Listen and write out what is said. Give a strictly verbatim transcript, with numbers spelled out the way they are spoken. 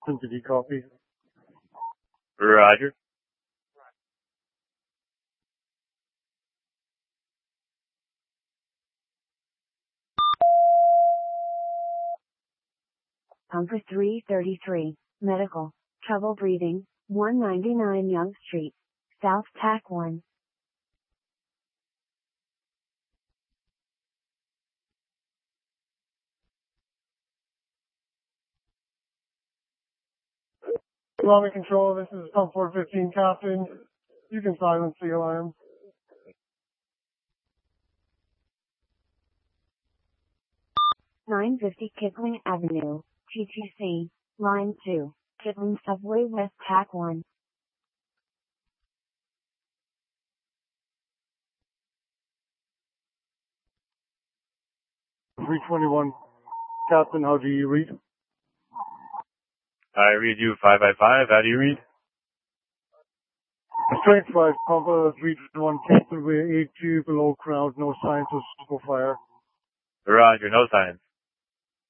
Did copy? Roger. Number three thirty-three, medical, trouble breathing, one ninety-nine Yonge Street, South Tack one. Alarm control, this is pump four fifteen captain. You can silence the alarm. nine fifty Kipling Avenue, T T C, line two, Kipling Subway West Tack one. three twenty-one, captain, how do you read? I read you five by five. How do you read? Straight five, pump uh, three twenty-one, Captain Way eight two, below crowd, no signs of smoke or fire. Roger, no signs.